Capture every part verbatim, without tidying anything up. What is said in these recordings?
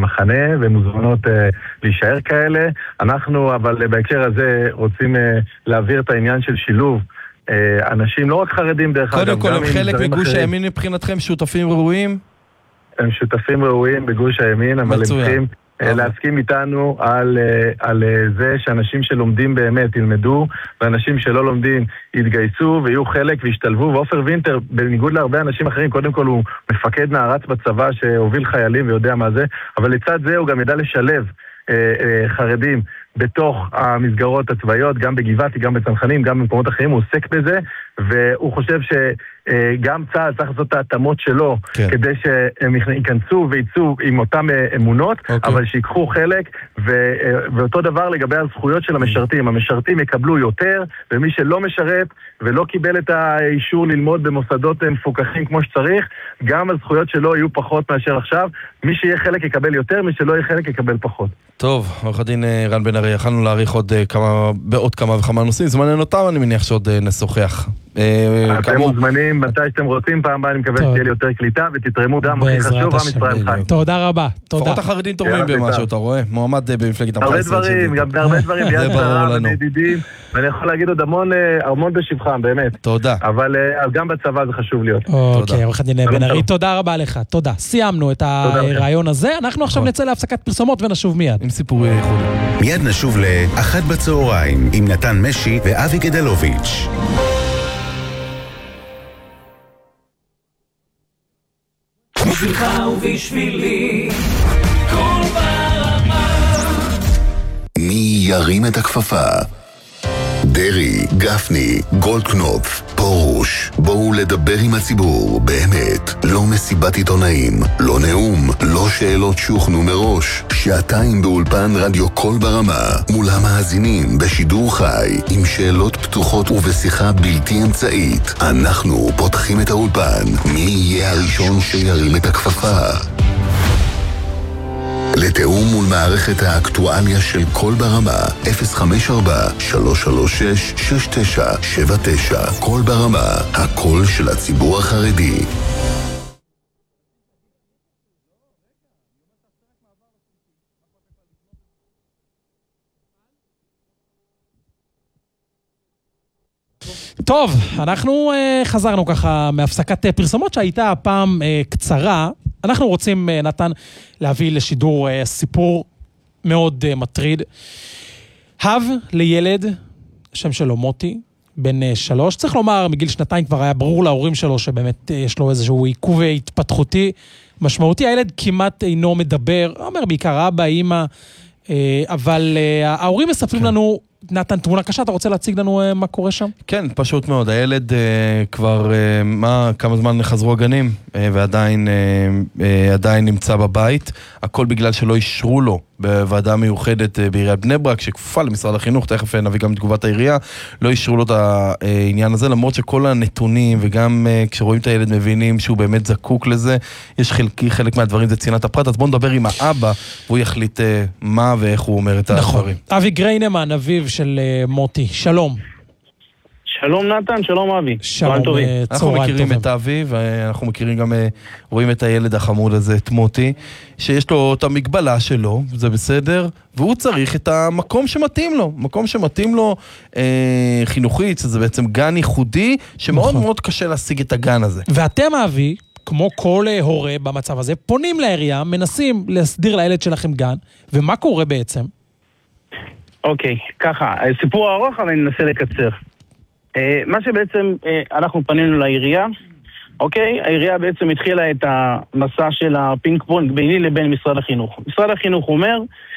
המחנה, ומוזמנות להישאר כאלה. אנחנו, אבל בהקשר הזה, רוצים להעביר את העניין של שילוב אנשים, לא רק חרדים דרך אגב. קודם כל, הם חלק מגוש הימין מבחינתכם, שותפים ראויים? הם שותפים ראויים בגוש הימין, אבל הם צריכים להסכים איתנו על, על זה שאנשים שלומדים באמת ילמדו, ואנשים שלא לומדים יתגייסו ויהיו חלק וישתלבו. ואופר וינטר, בניגוד להרבה אנשים אחרים, קודם כל הוא מפקד נערץ בצבא שהוביל חיילים ויודע מה זה, אבל לצד זה הוא גם ידע לשלב חרדים בתוך המסגרות הצבאיות, גם בגבעתי, גם בצנחנים, גם במקומות אחרים, הוא עוסק בזה, והוא חושב שגם צה"ל צריך לעשות את ההתאמות שלו, כן. כדי שהם ייכנסו וייצאו עם אותם אמונות, okay. אבל שיקחו חלק, ו... ואותו דבר לגבי הזכויות של המשרתים. המשרתים יקבלו יותר, ומי שלא משרת ולא קיבל את האישור ללמוד במוסדות מפוקחים כמו שצריך, גם הזכויות שלו יהיו פחות מאשר עכשיו. מי שיהיה חלק יקבל יותר, מי שלא יהיה חלק יקבל פחות. טוב, עורך הדין רן בן ארי, יכלנו להאריך עוד כמה, בעוד כמה וכמה נושאים, זמננו אותם, אני מניח שעוד נשוחח. אתם מוזמנים, מתי שאתם רוצים, פעם הבאה אני מקווה שתהיה לי יותר קליטה, ותתרמו דם, הכי חשוב, עם ישראל חיים. תודה רבה, תודה. לפחות החרדים תורמים במשהו, אתה רואה? מועמד במפלגת עמך ישראל. הרבה דברים, גם בהרבה דברים, ביד שרה ובידידים, ואני יכול להגיד עוד המון, המון בשבחם, באמת. תודה. אבל גם בצבא זה חשוב להיות. אוקיי, עורך הדין בן ארי, תודה רבה לך, תודה. סיימנו את הרעיון הזה, אנחנו עכשיו נצא להפסקת פרסומות ונשוב מיד. עם סיפורי ייחודי. מיד נשוב לאחת בצהריים עם נתן משי ואבי גדלוביץ'. בשבילך ובשבילי כל ברמה. מי ירים את הכפפה? דרי, גפני, גולדקנופ, פורוש. בואו לדבר עם הציבור, באמת. לא מסיבת עיתונאים, לא נאום, לא שאלות שוכנו מראש. שעתיים באולפן רדיו כל ברמה, מול המאזינים בשידור חי, עם שאלות פתוחות ובשיחה בלתי אמצעית. אנחנו פותחים את האולפן. מי יהיה הראשון שירים את הכפפה? לתאום מול מערכת האקטואליה של כל ברמה, אפס חמש ארבע שלוש שלוש שש שש תשע שבע תשע. כל ברמה, הקול של הציבור החרדי. טוב, אנחנו uh, חזרנו ככה מהפסקת פרסומות שהייתה הפעם uh, קצרה. אנחנו רוצים, uh, נתן, להביא לשידור uh, סיפור מאוד uh, מטריד. הב לילד, השם שלו מוטי, בן uh, שלוש. צריך לומר, מגיל שנתיים כבר היה ברור להורים שלו שבאמת uh, יש לו איזשהו עיכוב התפתחותי משמעותי. הילד כמעט אינו מדבר, אומר בעיקר אבא, אמא, uh, אבל uh, ההורים מספרים כן. לנו, נתן, תמונה קשה, אתה רוצה להציג לנו uh, מה קורה שם? כן, פשוט מאוד. הילד uh, כבר, uh, מה, כמה זמן חזרו הגנים, uh, ועדיין uh, uh, עדיין נמצא בבית. הכל בגלל שלא אישרו לו בוועדה מיוחדת uh, בעיריית בני ברק, שכפופה למשרד החינוך, תכף נביא גם תגובת העירייה, לא אישרו לו את העניין הזה, למרות שכל הנתונים, וגם uh, כשרואים את הילד מבינים שהוא באמת זקוק לזה, יש חלקי, חלק מהדברים זה צנעת הפרט, אז בואו נדבר עם האבא, והוא יחליט uh, מה ואיך הוא אומר את נכון. הדברים. אבי גריינמן, אביו של uh, מוטי, שלום. שלום נתן, שלום אבי. שלום, אנחנו מכירים את אבי, ואנחנו מכירים גם, רואים את הילד החמוד הזה, את מוטי, שיש לו את המגבלה שלו, זה בסדר, והוא צריך את המקום שמתאים לו, מקום שמתאים לו אה, חינוכית, זה בעצם גן ייחודי, שמאוד נכון. מאוד קשה להשיג את הגן הזה. ואתם אבי, כמו כל הורה במצב הזה, פונים לעירייה, מנסים להסדיר לילד שלכם גן, ומה קורה בעצם? אוקיי, ככה, סיפור ארוך, אבל אני אנסה לקצר. מה שבעצם אנחנו פנינו לעירייה, אוקיי? העירייה בעצם התחילה את המסע של הפינג פונג ביני לבין משרד החינוך. משרד החינוך אומר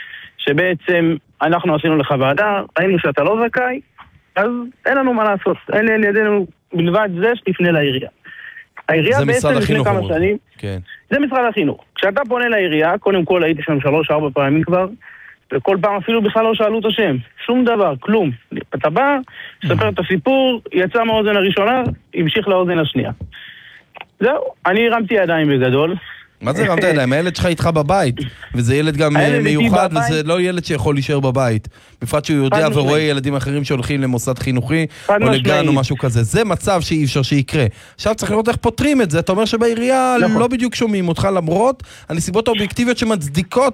שבעצם אנחנו עשינו לך ועדה, ראינו שאתה לא זכאי, אז אין לנו מה לעשות. אין לי ידינו בלבד זה שתפנה לעירייה. העירייה בעצם לפני כמה שנים, כן. זה משרד החינוך. כשאתה פונה לעירייה, קודם כל הייתי שם שלוש, ארבע פעמים כבר, וכל פעם אפילו בכלל לא שאלו את השם. שום דבר, כלום. אתה בא, ספר את הסיפור, יצא מהאוזן הראשונה, המשיך לאוזן השנייה. זהו, אני הרמתי ידיים בגדול. מה זה הרמת ידיים? הילד שלך איתך בבית, וזה ילד גם מיוחד, וזה לא ילד שיכול להישאר בבית. בפרט שהוא יודע ורואה ילדים אחרים שהולכים למוסד חינוכי, או לגן או משהו כזה. זה מצב שאי אפשר שיקרה. עכשיו צריך לראות איך פותרים את זה. אתה אומר שבעירייה לא בדיוק שומעים אותך, למרות הנסיבות האובייקטיביות שמצדיקות